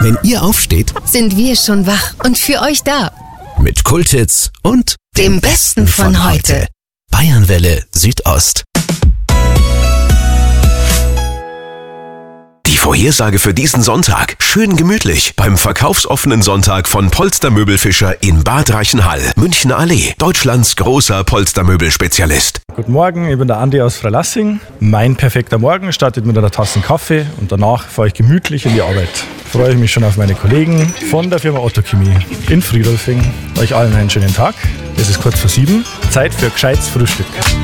Wenn ihr aufsteht, sind wir schon wach und für euch da. mit Kulthits und Dem Besten von heute. Bayernwelle Südost. Die Vorhersage für diesen Sonntag. Schön gemütlich beim verkaufsoffenen Sonntag von Polstermöbelfischer in Bad Reichenhall, Münchner Allee, Deutschlands großer Polstermöbelspezialist. Guten Morgen, ich bin der Andi aus Freilassing. Mein perfekter Morgen startet mit einer Tasse Kaffee und danach fahre ich gemütlich in die Arbeit. Freue ich mich schon auf meine Kollegen von der Firma Otto Chemie in Friedolfing. Euch allen einen schönen Tag. Es ist kurz vor 7. Zeit für gescheites Frühstück.